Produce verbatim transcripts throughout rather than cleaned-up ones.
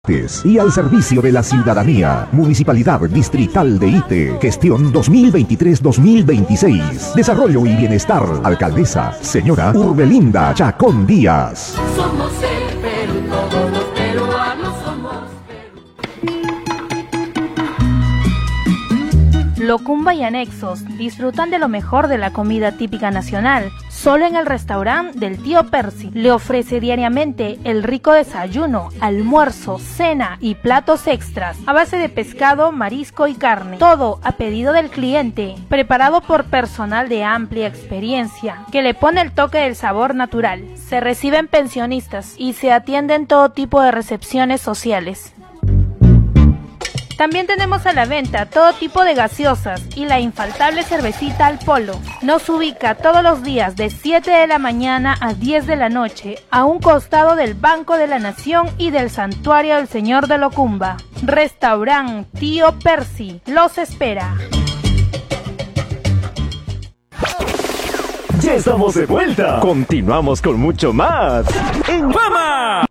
Y al servicio de la ciudadanía. Municipalidad Distrital de Ite. Gestión dos mil veintitrés dos mil veintiséis. Desarrollo y bienestar. Alcaldesa, señora Urbelinda Chacón Díaz. Somos el Perú, todos los peruanos somos Perú. Locumba y anexos disfrutan de lo mejor de la comida típica nacional. Solo en el restaurante del tío Percy le ofrece diariamente el rico desayuno, almuerzo, cena y platos extras a base de pescado, marisco y carne. Todo a pedido del cliente, preparado por personal de amplia experiencia que le pone el toque del sabor natural. Se reciben pensionistas y se atienden todo tipo de recepciones sociales. También tenemos a la venta todo tipo de gaseosas y la infaltable cervecita al polo. Nos ubica todos los días de siete de la mañana a diez de la noche a un costado del Banco de la Nación y del Santuario del Señor de Locumba. Restaurant Tío Percy los espera. Ya estamos de vuelta. Continuamos con mucho más en Fama.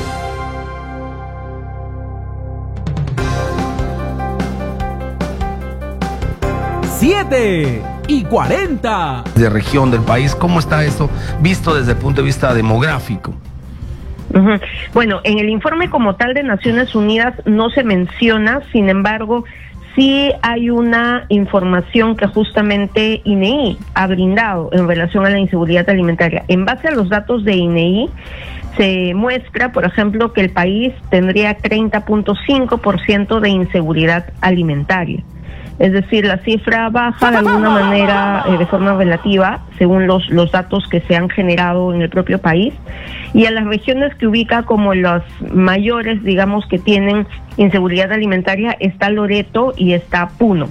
siete y cuarenta. De región del país, ¿cómo está esto visto desde el punto de vista demográfico? Uh-huh. Bueno, en el informe como tal de Naciones Unidas no se menciona, sin embargo, sí hay una información que justamente I N E I ha brindado en relación a la inseguridad alimentaria. En base a los datos de I N E I, se muestra, por ejemplo, que el país tendría treinta punto cinco por ciento de inseguridad alimentaria. Es decir, la cifra baja de alguna manera eh, de forma relativa, según los, los datos que se han generado en el propio país, y a las regiones que ubica como las mayores, digamos, que tienen inseguridad alimentaria, está Loreto y está Puno.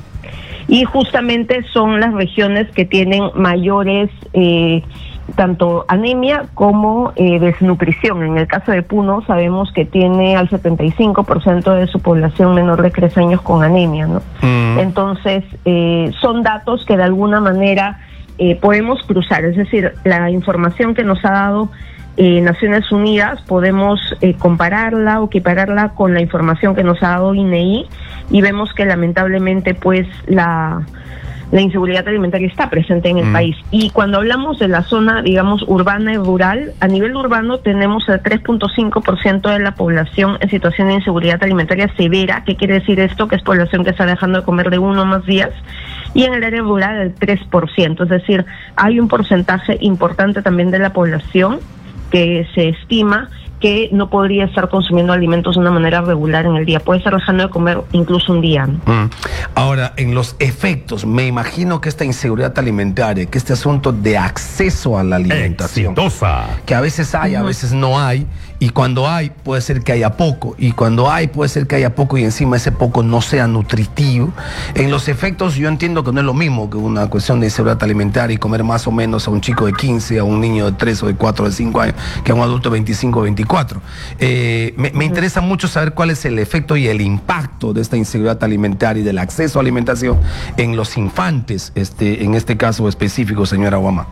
Y justamente son las regiones que tienen mayores eh, tanto anemia como eh, desnutrición. En el caso de Puno sabemos que tiene al setenta y cinco por ciento de su población menor de tres años con anemia, ¿no? Mm. Entonces, eh, son datos que de alguna manera eh, podemos cruzar, es decir, la información que nos ha dado eh, Naciones Unidas, podemos eh, compararla o equipararla con la información que nos ha dado I N E I y vemos que lamentablemente pues la... la inseguridad alimentaria está presente en el mm. país. Y cuando hablamos de la zona, digamos, urbana y rural, a nivel urbano tenemos el tres punto cinco por ciento de la población en situación de inseguridad alimentaria severa. ¿Qué quiere decir esto? Que es población que está dejando de comer de uno o más días. Y en el área rural el tres por ciento. Es decir, hay un porcentaje importante también de la población que se estima que no podría estar consumiendo alimentos de una manera regular en el día. Puede estar dejando de comer incluso un día, ¿no? Mm. Ahora, en los efectos, me imagino que esta inseguridad alimentaria, que este asunto de acceso a la alimentación, exitosa, que a veces hay, uh-huh. a veces no hay, y cuando hay, puede ser que haya poco, y cuando hay, puede ser que haya poco, y encima ese poco no sea nutritivo. En los efectos, yo entiendo que no es lo mismo que una cuestión de inseguridad alimentaria y comer más o menos a un chico de quince, a un niño de tres o de cuatro o de cinco años, que a un adulto de veinticinco o veinticuatro. Eh, me, me interesa mucho saber cuál es el efecto y el impacto de esta inseguridad alimentaria y del acceso a alimentación en los infantes, este, en este caso específico, señora Guamá.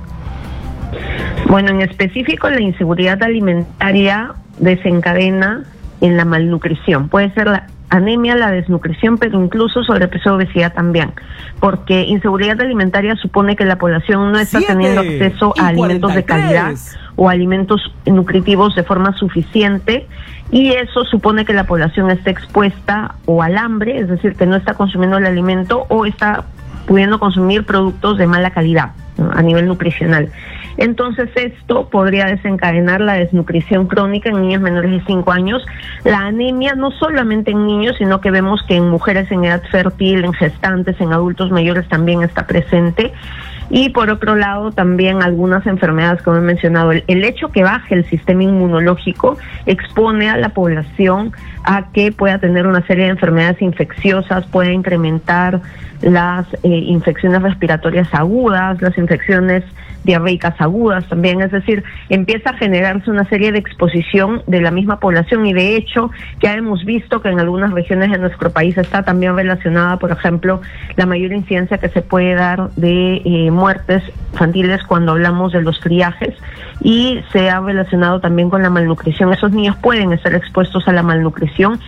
Bueno, en específico la inseguridad alimentaria desencadena en la malnutrición. Puede ser la anemia, la desnutrición, pero incluso sobrepeso, obesidad también, porque inseguridad alimentaria supone que la población no está teniendo acceso a alimentos de calidad o alimentos nutritivos de forma suficiente, y eso supone que la población está expuesta o al hambre, es decir, que no está consumiendo el alimento o está pudiendo consumir productos de mala calidad, ¿no?, a nivel nutricional. Entonces esto podría desencadenar la desnutrición crónica en niños menores de cinco años, la anemia no solamente en niños, sino que vemos que en mujeres en edad fértil, en gestantes, en adultos mayores también está presente. Y por otro lado también algunas enfermedades, como he mencionado, el, el hecho que baje el sistema inmunológico expone a la población a que pueda tener una serie de enfermedades infecciosas, puede incrementar las eh, infecciones respiratorias agudas, las infecciones diarreicas agudas también, es decir, empieza a generarse una serie de exposición de la misma población y de hecho ya hemos visto que en algunas regiones de nuestro país está también relacionada, por ejemplo, la mayor incidencia que se puede dar de eh, muertes infantiles cuando hablamos de los triajes y se ha relacionado también con la malnutrición. Esos niños pueden estar expuestos a la malnutrición